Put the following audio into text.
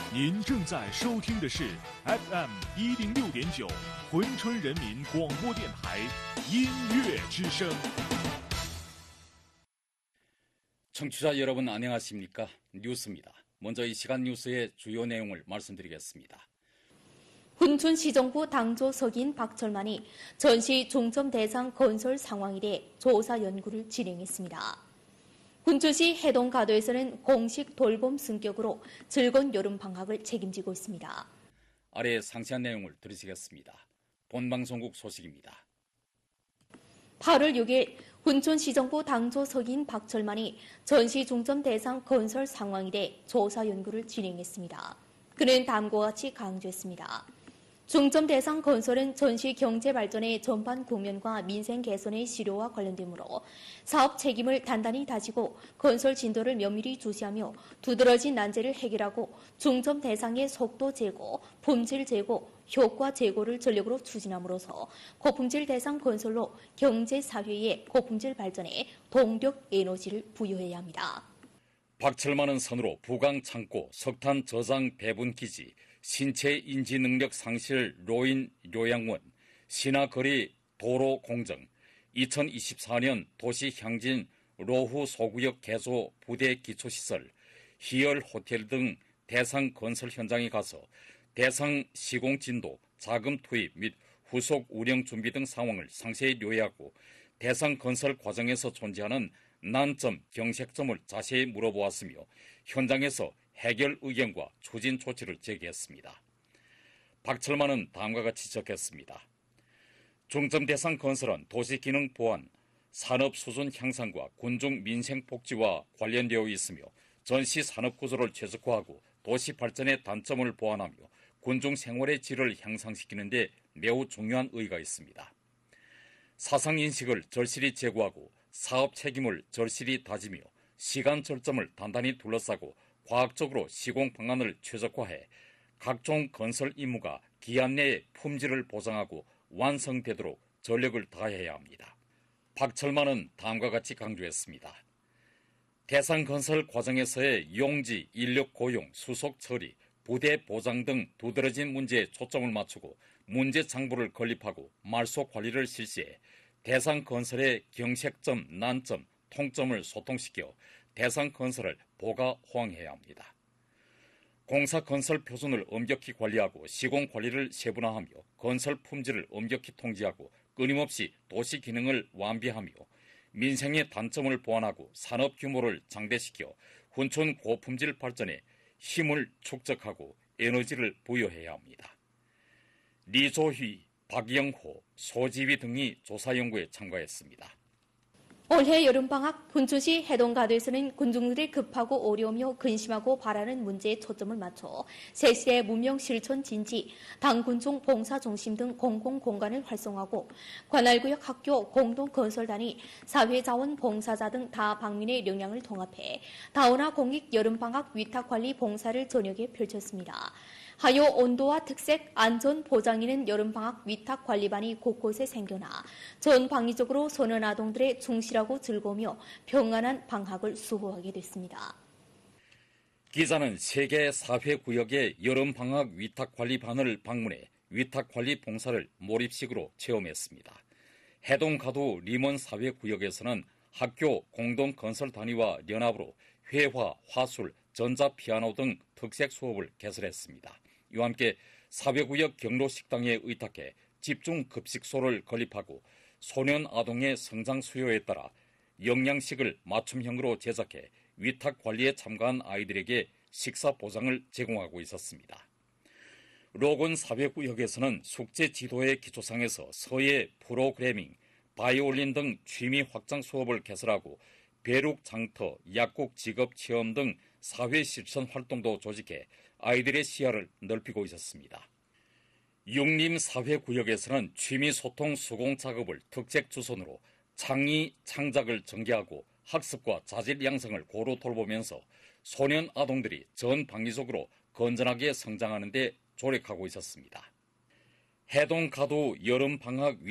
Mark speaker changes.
Speaker 1: 您正在收听的是 FM 106.9珲春人民广播电台音乐之声。
Speaker 2: 청취자 여러분 안녕하십니까? 뉴스입니다. 먼저 이 시간 뉴스의 주요 내용을 말씀드리겠습니다.
Speaker 3: 훈춘시정부 당조석인 박철만이 전시 중점 대상 건설 상황에 대해 조사 연구를 진행했습니다. 훈춘시 해동가도에서는 공식 돌봄 승격으로 즐거운 여름방학을 책임지고 있습니다.
Speaker 2: 아래 상세한 내용을 들으시겠습니다. 본방송국 소식입니다.
Speaker 3: 8월 6일 훈춘시정부 당조석인 박철만이 전시 중점 대상 건설 상황에 대해 조사 연구를 진행했습니다. 그는 다음과 같이 강조했습니다. 중점 대상 건설은 전시 경제 발전의 전반 국면과 민생 개선의 실효와 관련되므로 사업 책임을 단단히 다지고 건설 진도를 면밀히 주시하며 두드러진 난제를 해결하고 중점 대상의 속도 제고, 품질 제고, 효과 제고를 전력으로 추진함으로써 고품질 대상 건설로 경제 사회의 고품질 발전에 동력 에너지를 부여해야 합니다.
Speaker 2: 박철만은 선으로 부강 창고, 석탄 저장 배분 기지, 신체 인지 능력 상실 로인 요양원, 신화거리 도로 공정, 2024년 도시 향진 로후 소구역 개소 부대 기초시설, 희열 호텔 등 대상 건설 현장에 가서 대상 시공 진도, 자금 투입 및 후속 운영 준비 등 상황을 상세히 요약하고 대상 건설 과정에서 존재하는 난점, 경색점을 자세히 물어보았으며 현장에서 해결 의견과 추진 조치를 제기했습니다. 박철만은 다음과 같이 적했습니다. 중점 대상 건설은 도시 기능 보완, 산업 수준 향상과 군중 민생 복지와 관련되어 있으며 전시 산업 구조를 최적화하고 도시 발전의 단점을 보완하며 군중 생활의 질을 향상시키는 데 매우 중요한 의의가 있습니다. 사상 인식을 절실히 제고하고 사업 책임을 절실히 다지며 시간 절점을 단단히 둘러싸고 과학적으로 시공 방안을 최적화해 각종 건설 임무가 기한 내에 품질을 보장하고 완성되도록 전력을 다해야 합니다. 박철만은 다음과 같이 강조했습니다. 대상 건설 과정에서의 용지, 인력 고용, 수속 처리, 부대 보장 등 두드러진 문제에 초점을 맞추고 문제 장부를 건립하고 말소 관리를 실시해 대상 건설의 경색점, 난점, 통점을 소통시켜 대상 건설을 보가호응해야 합니다. 공사 건설 표준을 엄격히 관리하고 시공 관리를 세분화하며 건설 품질을 엄격히 통제하고 끊임없이 도시 기능을 완비하며 민생의 단점을 보완하고 산업 규모를 장대시켜 훈춘 고품질 발전에 힘을 축적하고 에너지를 부여해야 합니다. 리조휘, 박영호, 소지휘 등이 조사 연구에 참가했습니다.
Speaker 3: 올해 여름방학 훈춘시 해동가도에서는 군중들의 급하고 어려우며 근심하고 바라는 문제에 초점을 맞춰 세실의 문명 실천 진지, 당군중 봉사중심 등 공공공간을 활성화하고 관할구역 학교 공동건설단위, 사회자원 봉사자 등 다방면의 역량을 통합해 다운화 공익 여름방학 위탁관리 봉사를 저녁에 펼쳤습니다. 하요 온도와 특색, 안전 보장에는 여름방학 위탁관리반이 곳곳에 생겨나 전 방위적으로 소년 아동들의 충실하고 즐거우며 평안한 방학을 수호하게 됐습니다.
Speaker 2: 기자는 세계 사회구역의 여름방학 위탁관리반을 방문해 위탁관리 봉사를 몰입식으로 체험했습니다. 해동가도 리먼사회구역에서는 학교 공동건설단위와 연합으로 회화, 화술, 전자피아노 등 특색 수업을 개설했습니다. 이와 함께 사회구역 경로식당에 의탁해 집중급식소를 건립하고 소년 아동의 성장 수요에 따라 영양식을 맞춤형으로 제작해 위탁관리에 참가한 아이들에게 식사 보장을 제공하고 있었습니다. 로건 사회구역에서는 숙제 지도의 기초상에서 서예, 프로그래밍, 바이올린 등 취미 확장 수업을 개설하고 배룩 장터, 약국 직업 체험 등 사회 실천 활동도 조직해 아이들의 시야를 넓히고 있었습니다. 육림 사회구역에서는 취미 소통 수공 작업을 특색 주선으로 창의 창작을 전개하고 학습과 자질 양성을 고루 돌보면서 소년 아동들이 전 방위적으로 건전하게 성장하는 데 조력하고 있었습니다. 해동가도 여름방학